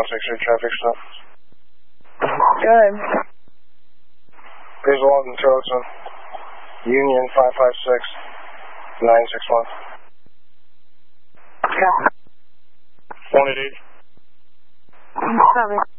163 traffic stop. Good. Please log in Charleston. Union 556-961. Yeah. 188. Sorry.